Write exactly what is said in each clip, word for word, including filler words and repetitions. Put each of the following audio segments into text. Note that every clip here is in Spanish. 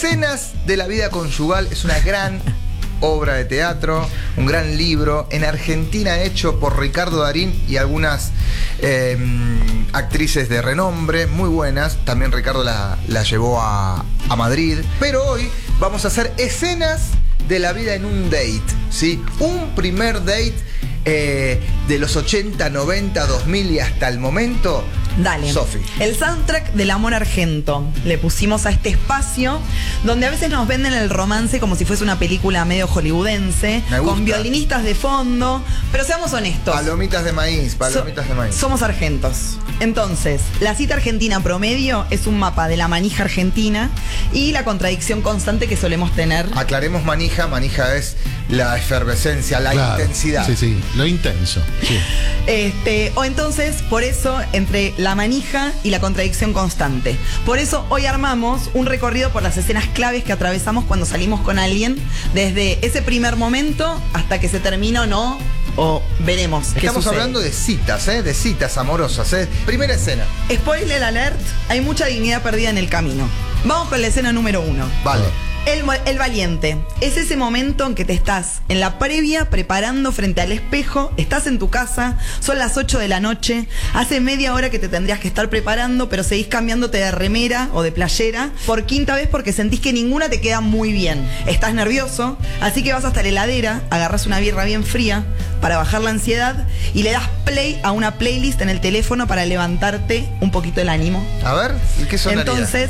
Escenas de la vida conyugal es una gran obra de teatro, un gran libro, en Argentina hecho por Ricardo Darín y algunas eh, actrices de renombre, muy buenas. También Ricardo la, la llevó a, a Madrid. Pero hoy vamos a hacer escenas de la vida en un date, ¿sí? Un primer date eh, de los ochenta, noventa, dos mil y hasta el momento. Dale. Sofi. El soundtrack del amor argento. Le pusimos a este espacio donde a veces nos venden el romance como si fuese una película medio hollywoodense, con violinistas de fondo. Pero seamos honestos. Palomitas de maíz, palomitas so, de maíz. Somos argentos. Entonces, la cita argentina promedio es un mapa de la manija argentina y la contradicción constante que solemos tener. Aclaremos manija. Manija es la efervescencia, la claro, intensidad. Sí, sí, lo intenso. Sí. Este, o entonces, por eso, entre la manija y la contradicción constante. Por eso hoy armamos un recorrido por las escenas claves que atravesamos cuando salimos con alguien, desde ese primer momento hasta que se termina o no, o veremos qué Estamos sucede. hablando de citas, ¿eh? De citas amorosas, ¿eh? Primera escena. Spoiler alert, hay mucha dignidad perdida en el camino. Vamos con la escena número uno. Vale. El, el valiente. Es ese momento en que te estás en la previa preparando frente al espejo, estás en tu casa, son las ocho de la noche, hace media hora que te tendrías que estar preparando, pero seguís cambiándote de remera o de playera por quinta vez porque sentís que ninguna te queda muy bien. Estás nervioso, así que vas hasta la heladera, agarras una birra bien fría para bajar la ansiedad y le das play a una playlist en el teléfono para levantarte un poquito el ánimo. A ver, ¿y qué sonaría? Entonces...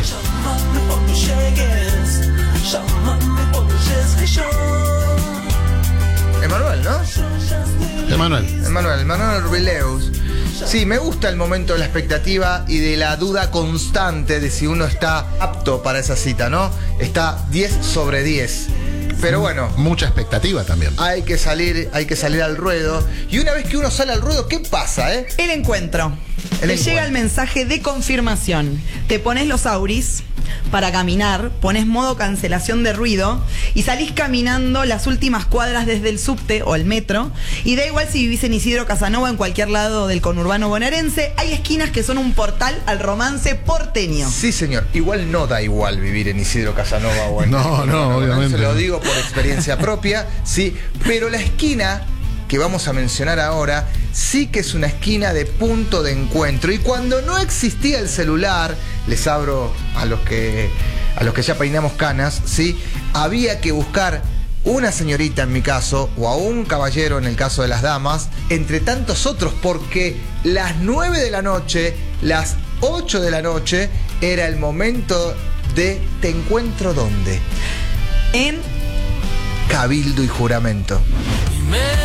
Emanuel, ¿no? Emanuel. Emanuel, Emanuel Rubileus. Sí, me gusta el momento de la expectativa y de la duda constante de si uno está apto para esa cita, ¿no? Está diez sobre diez. Pero bueno, mucha expectativa también. Hay que salir, hay que salir al ruedo. Y una vez que uno sale al ruedo, ¿qué pasa, eh? El encuentro. El Te encuentro. llega el mensaje de confirmación. Te pones los auris para caminar, pones modo cancelación de ruido y salís caminando las últimas cuadras desde el subte o el metro. Y da igual si vivís en Isidro Casanova, en cualquier lado del conurbano bonaerense, hay esquinas que son un portal al romance porteño. Sí, señor. Igual no da igual vivir en Isidro Casanova o en... No, no, obviamente. Se lo digo por experiencia propia, sí. Pero la esquina que vamos a mencionar ahora sí que es una esquina de punto de encuentro. Y cuando no existía el celular, les abro a los que a los que ya peinamos canas, sí, había que buscar una señorita en mi caso, o a un caballero en el caso de las damas, entre tantos otros, porque las nueve de la noche, las ocho de la noche, era el momento de ¿te encuentro dónde? En Cabildo y juramento.